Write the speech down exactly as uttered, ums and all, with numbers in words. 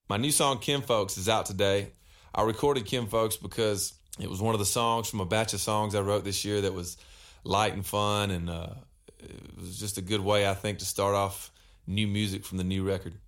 My new song, Kinfolks, is out today. I recorded Kinfolks because it was one of the songs from a batch of songs I wrote this year that was light and fun, and uh, it was just a good way, I think, to start off new music from the new record.